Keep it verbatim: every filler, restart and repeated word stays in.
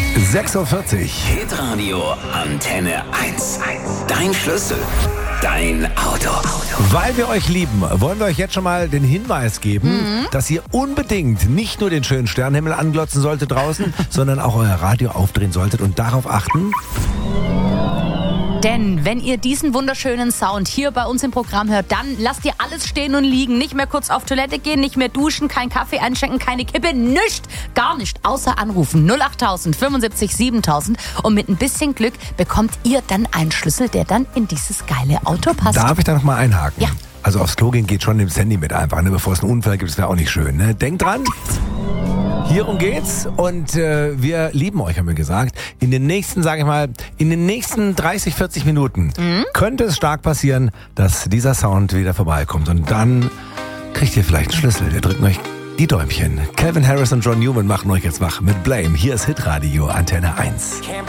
sechs Uhr vierzig. Hitradio Antenne eins. Dein Schlüssel. Dein Auto. Weil wir euch lieben, wollen wir euch jetzt schon mal den Hinweis geben, mhm. dass ihr unbedingt nicht nur den schönen Sternenhimmel anglotzen solltet draußen, sondern auch euer Radio aufdrehen solltet und darauf achten. Denn wenn ihr diesen wunderschönen Sound hier bei uns im Programm hört, dann lasst ihr alles stehen und liegen. Nicht mehr kurz auf Toilette gehen, nicht mehr duschen, kein Kaffee einschenken, keine Kippe, nichts, gar nicht. Außer anrufen null achttausend fünfundsiebzig siebentausend und mit ein bisschen Glück bekommt ihr dann einen Schlüssel, der dann in dieses geile Auto passt. Darf ich da noch mal einhaken? Ja. Also aufs Klo gehen geht schon im Handy mit einfach, ne? Bevor es einen Unfall gibt, das wäre auch nicht schön. Ne? Denkt dran. Hierum geht's und äh, wir lieben euch, haben wir gesagt. In den nächsten, sage ich mal, in den nächsten dreißig, vierzig Minuten mhm. könnte es stark passieren, dass dieser Sound wieder vorbeikommt. Und dann kriegt ihr vielleicht einen Schlüssel. Wir drücken euch die Däumchen. Calvin Harris und John Newman machen euch jetzt wach mit Blame. Hier ist Hitradio Antenne eins.